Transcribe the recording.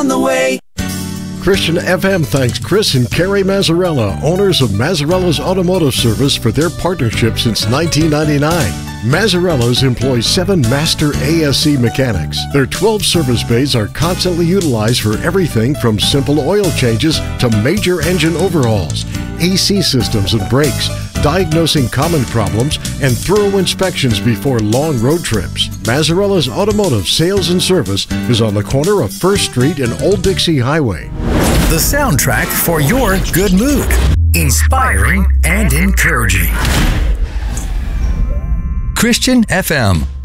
on the way. Christian FM thanks Chris and Carrie Mazzarella, owners of Mazzarella's Automotive Service, for their partnership since 1999. Mazzarella's employs 7 master ASE mechanics. Their 12 service bays are constantly utilized for everything from simple oil changes to major engine overhauls, AC systems and brakes, diagnosing common problems, and thorough inspections before long road trips. Mazzarella's Automotive Sales and Service is on the corner of 1st Street and Old Dixie Highway. The soundtrack for your good mood. Inspiring and encouraging. Christian FM.